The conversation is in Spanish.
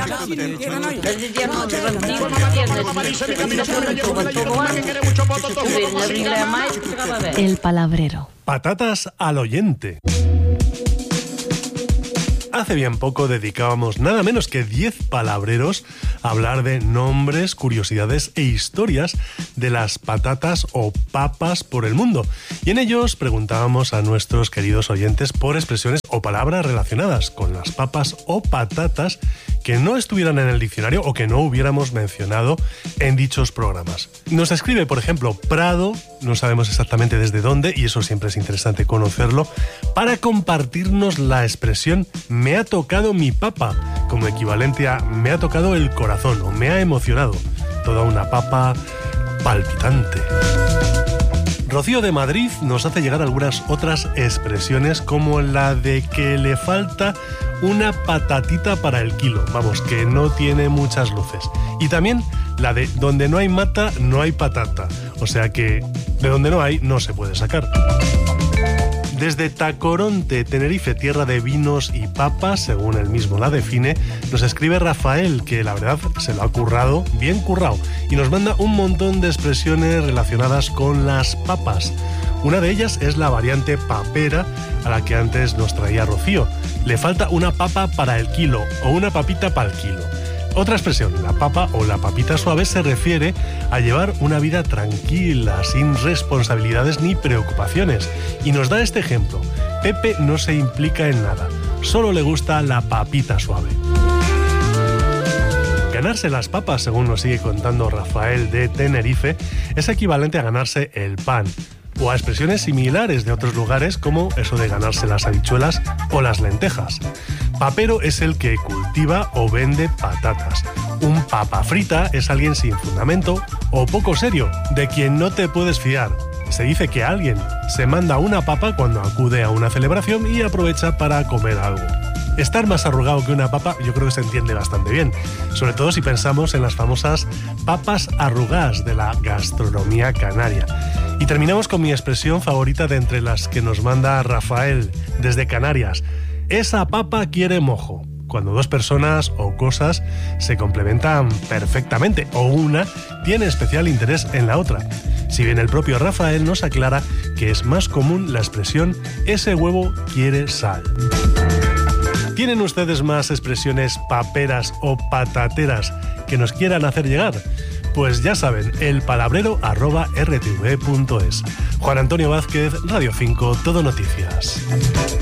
El palabrero. Patatas al oyente. Hace bien poco dedicábamos nada menos que 10 palabreros a hablar de nombres, curiosidades e historias de las patatas o papas por el mundo. Y en ellos preguntábamos a nuestros queridos oyentes por expresiones o palabras relacionadas con las papas o patatas que no estuvieran en el diccionario o que no hubiéramos mencionado en dichos programas. Nos escribe, por ejemplo, Prado, no sabemos exactamente desde dónde, y eso siempre es interesante conocerlo, para compartirnos la expresión "me ha tocado mi papa", como equivalente a "me ha tocado el corazón" o "me ha emocionado". Toda una papa palpitante. Rocío de Madrid nos hace llegar algunas otras expresiones, como la de que le falta una patatita para el kilo, vamos, que no tiene muchas luces. Y también la de donde no hay mata, no hay patata, o sea que de donde no hay, no se puede sacar. Desde Tacoronte, Tenerife, tierra de vinos y papas, según él mismo la define, nos escribe Rafael, que la verdad se lo ha currado, bien currado, y nos manda un montón de expresiones relacionadas con las papas. Una de ellas es la variante papera, a la que antes nos traía Rocío. Le falta una papa para el kilo, o una papita para el kilo. Otra expresión, la papa o la papita suave, se refiere a llevar una vida tranquila, sin responsabilidades ni preocupaciones. Y nos da este ejemplo: Pepe no se implica en nada, solo le gusta la papita suave. Ganarse las papas, según nos sigue contando Rafael de Tenerife, es equivalente a ganarse el pan, o a expresiones similares de otros lugares, como eso de ganarse las habichuelas o las lentejas. Papero es el que cultiva o vende patatas. Un papa frita es alguien sin fundamento o poco serio, de quien no te puedes fiar. Se dice que alguien se manda una papa cuando acude a una celebración y aprovecha para comer algo. Estar más arrugado que una papa yo creo que se entiende bastante bien, sobre todo si pensamos en las famosas papas arrugadas de la gastronomía canaria. Y terminamos con mi expresión favorita de entre las que nos manda Rafael desde Canarias: esa papa quiere mojo, cuando dos personas o cosas se complementan perfectamente o una tiene especial interés en la otra. Si bien el propio Rafael nos aclara que es más común la expresión "ese huevo quiere sal". ¿Tienen ustedes más expresiones paperas o patateras que nos quieran hacer llegar? Pues ya saben, elpalabrero@rtv.es. Juan Antonio Vázquez, Radio 5, Todo Noticias.